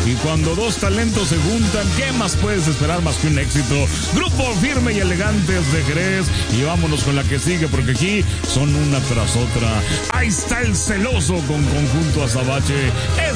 Y cuando dos talentos se juntan, ¿qué más puedes esperar más que un éxito? Grupo Firme y Elegantes de Jerez. Y vámonos con la que sigue, porque aquí son una tras otra. Ahí está el Celoso con Conjunto Azabache.